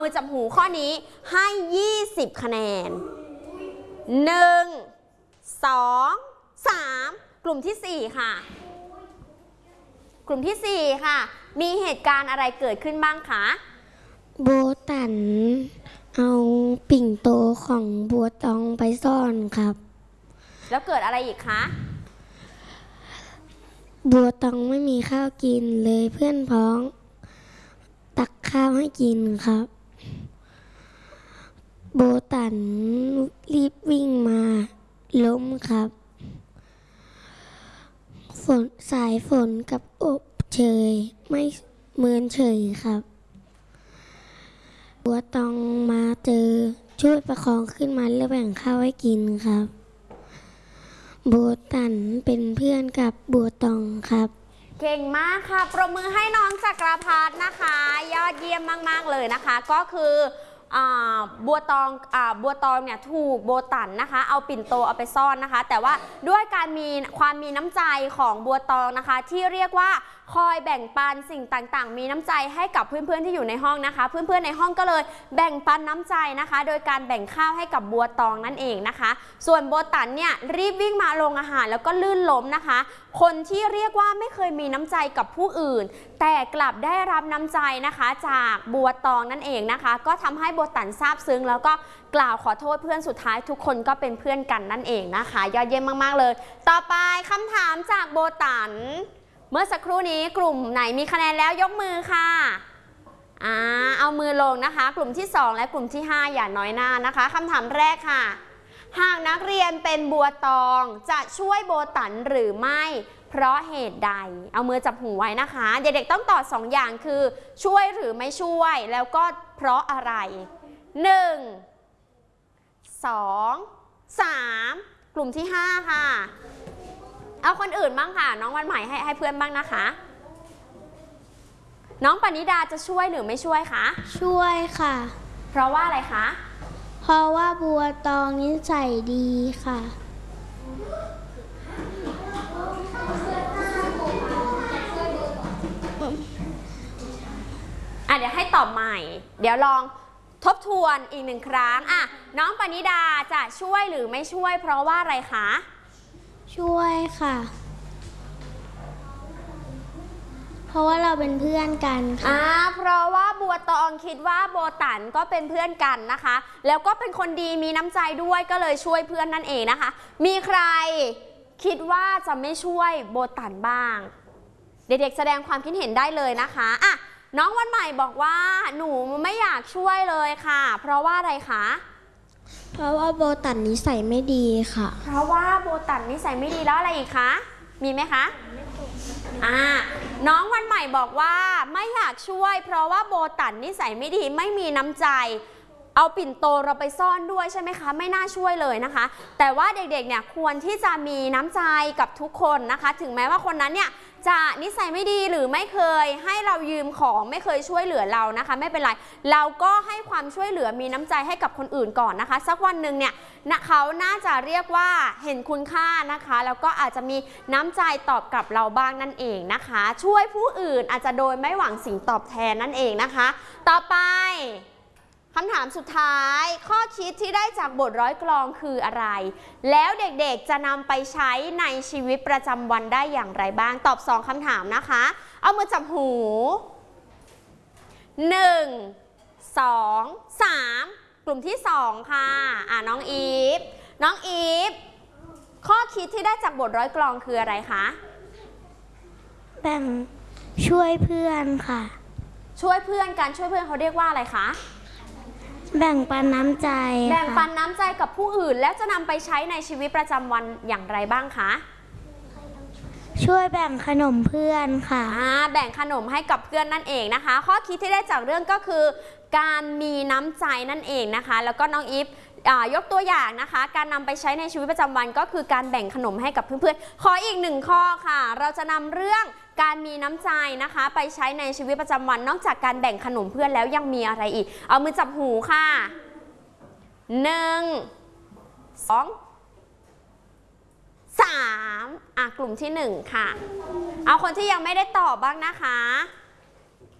มือจับหูข้อนี้ให้20คะแนน1 2 3กลุ่มที่4ค่ะกลุ่มที่4ค่ะมีเหตุการณ์อะไรเกิดขึ้นบ้างคะโบตันเอาปิ่งโตของบัวตองไปซ่อนครับแล้วเกิดอะไรอีกคะบัวตองไม่มีข้าวกินเลยเพื่อนพ้องตักข้าวให้กินครับโบตันรีบวิ่งมาล้มครับสายฝนกับอบเชยไม่เหมือนเฉยครับบัวตองมาเจอช่วยประคองขึ้นมาแล้วแบ่งข้าวให้กินครับบัวตันเป็นเพื่อนกับบัวตองครับเก่งมากค่ะปรบมือให้น้องจักรพัฒน์นะคะยอดเยี่ยมมากๆเลยนะคะก็คือบัวตองเนี่ยถูกโบตันนะคะเอาปิ่นโตเอาไปซ่อนนะคะแต่ว่าด้วยการมีความมีน้ำใจของบัวตองนะคะที่เรียกว่าคอยแบ่งปันสิ่งต่างๆมีน้ำใจให้กับเพื่อนๆที่อยู่ในห้องนะคะเพื่อนๆในห้องก็เลยแบ่งปันน้ำใจนะคะโดยการแบ่งข้าวให้กับบัวตองนั่นเองนะคะส่วนโบตันเนี่ยรีบวิ่งมาลงอาหารแล้วก็ลื่นล้มนะคะคนที่เรียกว่าไม่เคยมีน้ำใจกับผู้อื่นแต่กลับได้รับน้ำใจนะคะจากบัวตองนั่นเองนะคะก็ทำให้โบตันซาบซึ้งแล้วก็กล่าวขอโทษเพื่อนสุดท้ายทุกคนก็เป็นเพื่อนกันนั่นเองนะคะยอดเยี่ยมมากๆเลยต่อไปคำถามจากโบตันเมื่อสักครู่นี้กลุ่มไหนมีคะแนนแล้วยกมือค่ะเอามือลงนะคะกลุ่มที่2และกลุ่มที่5อย่าน้อยหน้านะคะคำถามแรกค่ะหากนักเรียนเป็นบัวตองจะช่วยโบตันหรือไม่เพราะเหตุใดเอามือจับหูไว้นะคะเด็กๆต้องตอบ2อย่างคือช่วยหรือไม่ช่วยแล้วก็เพราะอะไร1 2 3กลุ่มที่5ค่ะเอาคนอื่นบ้างค่ะน้องวันใหม่ให้เพื่อนบ้างนะคะน้องปณิดาจะช่วยหรือไม่ช่วยคะช่วยค่ะเพราะว่าอะไรคะเพราะว่าบัวตองนิสัยดีค่ะเดี๋ยวให้ตอบใหม่เดี๋ยวลองทบทวนอีก1ครั้งน้องปณิดาจะช่วยหรือไม่ช่วยเพราะว่าอะไรคะช่วยค่ะเพราะว่าเราเป็นเพื่อนกันค่ะเพราะว่าบัวตองคิดว่าโบตันก็เป็นเพื่อนกันนะคะแล้วก็เป็นคนดีมีน้ำใจด้วยก็เลยช่วยเพื่อนนั่นเองนะคะมีใครคิดว่าจะไม่ช่วยโบตันบ้างเด็กๆแสดงความคิดเห็นได้เลยนะคะน้องวันใหม่บอกว่าหนูไม่อยากช่วยเลยค่ะเพราะว่าอะไรคะเพราะว่าโบตันนิสัยไม่ดีค่ะเพราะว่าโบตันนิสัยไม่ดีแล้วอะไรอีกคะมีไหมคะน้องวันใหม่บอกว่าไม่อยากช่วยเพราะว่าโบตันนิสัยไม่ดีไม่มีน้ำใจเอาปิ่นโตเราไปซ่อนด้วยใช่ไหมคะไม่น่าช่วยเลยนะคะแต่ว่าเด็กๆเนี่ยควรที่จะมีน้ำใจกับทุกคนนะคะถึงแม้ว่าคนนั้นเนี่ยจะนิสัยไม่ดีหรือไม่เคยให้เรายืมของไม่เคยช่วยเหลือเรานะคะไม่เป็นไรเราก็ให้ความช่วยเหลือมีน้ำใจให้กับคนอื่นก่อนนะคะสักวันหนึ่งเนี่ยเขาน่าจะเรียกว่าเห็นคุณค่านะคะแล้วก็อาจจะมีน้ำใจตอบกลับเราบ้างนั่นเองนะคะช่วยผู้อื่นอาจจะโดยไม่หวังสิ่งตอบแทนนั่นเองนะคะต่อไปคำถามสุดท้ายข้อคิดที่ได้จากบทร้อยกลองคืออะไรแล้วเด็กๆจะนำไปใช้ในชีวิตประจำวันได้อย่างไรบ้างตอบ2คำถามนะคะเอามือจับหู1 2 3กลุ่มที่2ค่ะน้องอีฟข้อคิดที่ได้จากบทร้อยกลองคืออะไรคะแบ่งช่วยเพื่อนค่ะช่วยเพื่อนการช่วยเพื่อนเขาเรียกว่าอะไรคะแบ่งปันน้ำใจแบ่งปันน้ำใจกับผู้อื่นแล้วจะนำไปใช้ในชีวิตประจำวันอย่างไรบ้างคะช่วยแบ่งขนมเพื่อนค่ะแบ่งขนมให้กับเพื่อนนั่นเองนะคะข้อคิดที่ได้จากเรื่องก็คือการมีน้ำใจนั่นเองนะคะแล้วก็น้องอีฟยกตัวอย่างนะคะการนำไปใช้ในชีวิตประจำวันก็คือการแบ่งขนมให้กับเพื่อนๆขออีก1ข้อค่ะเราจะนำเรื่องการมีน้ำใจนะคะไปใช้ในชีวิตประจำวันนอกจากการแบ่งขนมเพื่อนแล้วยังมีอะไรอีกเอามือจับหูค่ะ1 2 3กลุ่มที่1ค่ะเอาคนที่ยังไม่ได้ตอบบ้างนะคะ